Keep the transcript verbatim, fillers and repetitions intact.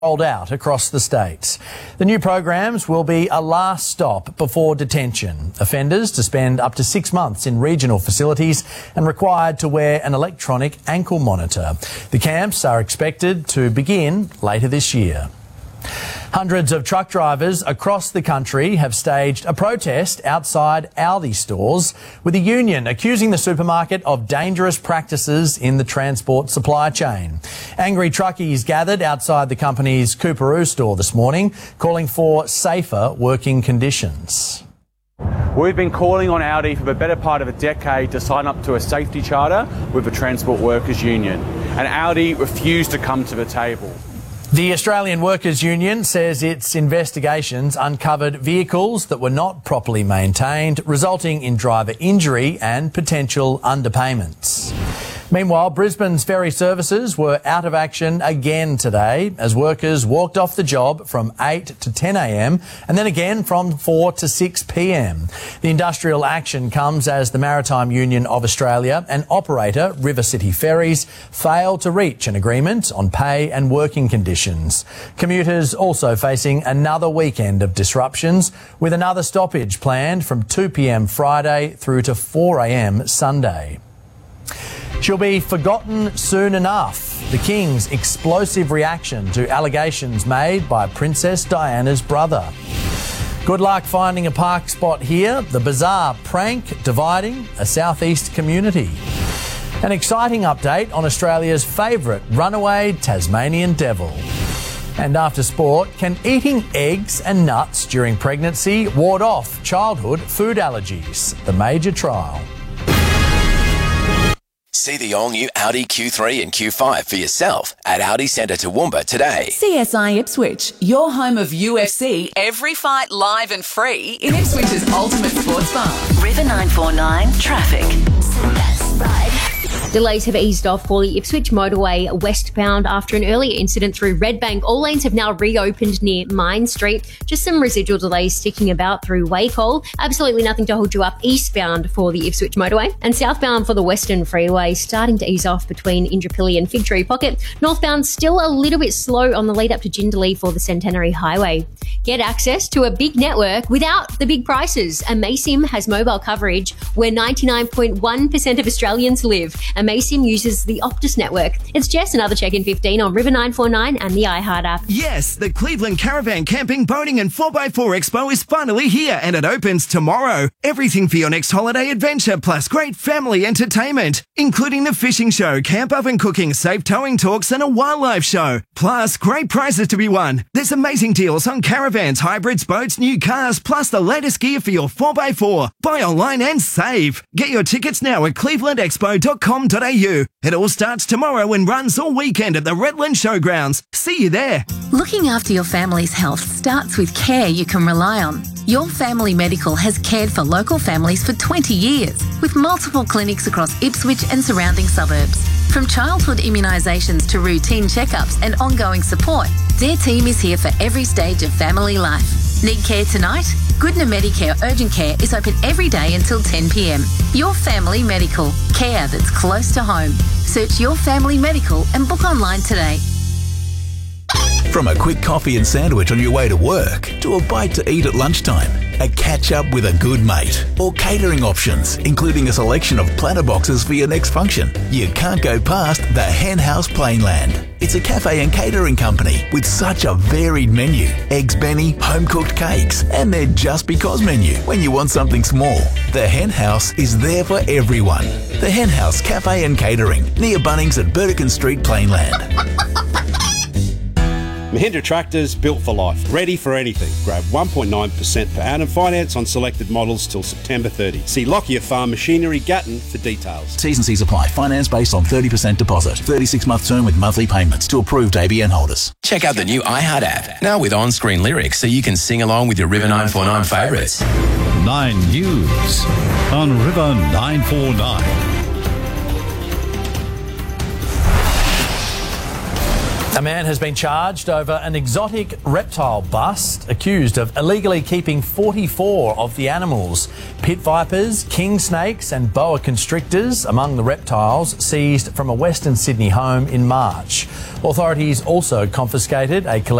rolled out across the states. The new programs will be a last stop before detention. Offenders to spend up to six months in regional facilities and required to wear an electronic ankle monitor. The camps are expected to begin later this year. Hundreds of truck drivers across the country have staged a protest outside Aldi stores, with the union accusing the supermarket of dangerous practices in the transport supply chain. Angry truckies gathered outside the company's Coorparoo store this morning, calling for safer working conditions. We've been calling on Aldi for the better part of a decade to sign up to a safety charter with the Transport Workers Union, and Aldi refused to come to the table. The Australian Workers Union says its investigations uncovered vehicles that were not properly maintained, resulting in driver injury and potential underpayments. Meanwhile, Brisbane's ferry services were out of action again today as workers walked off the job from eight to ten a m and then again from four to six p m. The industrial action comes as the Maritime Union of Australia and operator River City Ferries failed to reach an agreement on pay and working conditions. Commuters also facing another weekend of disruptions, with another stoppage planned from two p m Friday through to four a m Sunday. She'll be forgotten soon enough. The King's explosive reaction to allegations made by Princess Diana's brother. Good luck finding a park spot here. The bizarre prank dividing a southeast community. An exciting update on Australia's favourite runaway Tasmanian devil. And after sport, can eating eggs and nuts during pregnancy ward off childhood food allergies? The major trial. See the all-new Audi Q three and Q five for yourself at Audi Centre Toowoomba today. C S I Ipswich, your home of U F C, every fight live and free in Ipswich's ultimate sports bar. River nine four nine traffic. Delays have eased off for the Ipswich motorway westbound after an earlier incident through Redbank. All lanes have now reopened near Mine Street. Just some residual delays sticking about through Wacol. Absolutely nothing to hold you up eastbound for the Ipswich motorway. And southbound for the Western Freeway, starting to ease off between Indooroopilly and Fig Tree Pocket. Northbound still a little bit slow on the lead up to Jindalee for the Centenary Highway. Get access to a big network without the big prices. Amaysim has mobile coverage where ninety-nine point one percent of Australians live. Amaysim uses the Optus network. It's Jess, another check in fifteen on River nine four nine and the iHeart app. Yes, the Cleveland Caravan Camping, Boating and four by four Expo is finally here and it opens tomorrow. Everything for your next holiday adventure plus great family entertainment, including the fishing show, camp oven cooking, safe towing talks and a wildlife show. Plus great prizes to be won. There's amazing deals on caravans, hybrids, boats, new cars, plus the latest gear for your four by four. Buy online and save. Get your tickets now at cleveland expo dot com dot a u. It all starts tomorrow and runs all weekend at the Redland Showgrounds. See you there. Looking after your family's health starts with care you can rely on. Your Family Medical has cared for local families for twenty years, with multiple clinics across Ipswich and surrounding suburbs. From childhood immunisations to routine checkups and ongoing support, their team is here for every stage of family life. Need care tonight? Goodna Medicare Urgent Care is open every day until ten p m. Your Family Medical. Care that's close to home. Search Your Family Medical and book online today. From a quick coffee and sandwich on your way to work, to a bite to eat at lunchtime, a catch-up with a good mate, or catering options, including a selection of platter boxes for your next function, you can't go past the Hen House Plainland. It's a cafe and catering company with such a varied menu. Eggs Benny, home-cooked cakes, and their Just Because menu when you want something small. The Hen House is there for everyone. The Hen House Cafe and Catering, near Bunnings at Burdekin Street, Plainland. Mahindra Tractors, built for life, ready for anything. Grab one point nine percent per annum finance on selected models till September thirtieth. See Lockyer Farm Machinery, Gatton for details. T's and C's apply. Finance based on thirty percent deposit. thirty-six month term with monthly payments to approved A B N holders. Check out the new iHeart app, now with on-screen lyrics so you can sing along with your River nine four nine favourites. Nine News on River nine four nine. A man has been charged over an exotic reptile bust, accused of illegally keeping forty-four of the animals. Pit vipers, king snakes and boa constrictors among the reptiles seized from a Western Sydney home in March. Authorities also confiscated a collection